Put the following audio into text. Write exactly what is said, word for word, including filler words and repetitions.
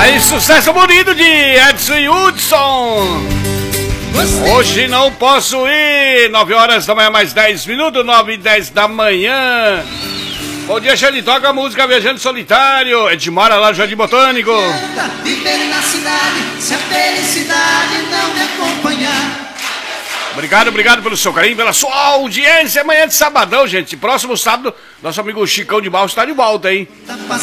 Aí, sucesso bonito de Edson Hudson. Hoje não posso ir. nove horas da manhã, mais dez minutos. nove e dez da manhã. Bom dia, Xande. Toca a música Viajante Solitário. Edmara lá, Jardim Botânico. Viver na cidade, se a felicidade não me acompanhar. Obrigado, obrigado pelo seu carinho, pela sua audiência. Amanhã de sabadão, gente. Próximo sábado, nosso amigo Chicão de Barros está de volta, hein?